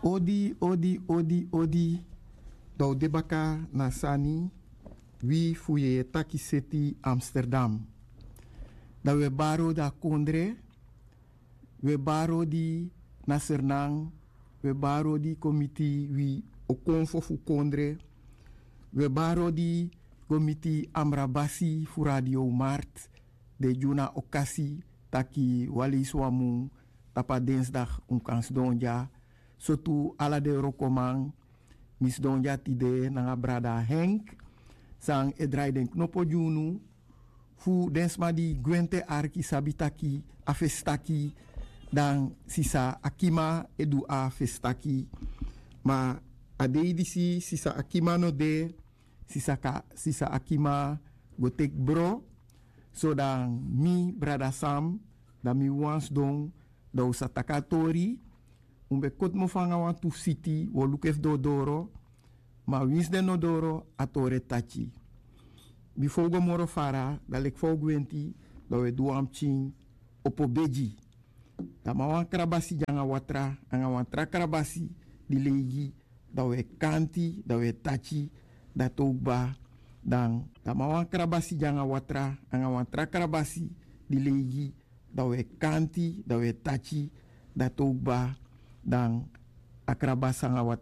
Odi, odi, odi, odi. Dau debaka na sani. Wi fuye taki seti Amsterdam. Da we baro da kondre. We baro di Nasernang. We baro di komiti wi okonfo fu kondre. We baro di komiti Amrabasi fu Radio Mart. De juna okasi taki wali swamu tapa dinsdag kans donja. Sotu ala de rokomang. Mis donja tide nanga brada Henk. Sang edrai den knopo junu. Fu densma di gwente arki sabitaki afestaki. Dan sisa akima edu a festaki. Ma adeidisi sisa akima no de. Sisa akima gotek bro. So dan mi brada Sam. Dan mi wans don. Da usa takatori. Umbe kot mo fanga wan tu city. Wo lukef do doro. Ma wins den no doro atore tachi. Before go moro fara. Da lek fo gwenti. Da we duam ching. Opo beji. Da ma wan krabasi janga watra. Anga wan tra krabasi. Di legi. Da we kanti. Da we tachi. Da togba. Dan da ma wan krabasi janga watra. Anga wan tra krabasi. Di legi. Da we kanti. Da we tachi. Da togba. Dan akrabasa nga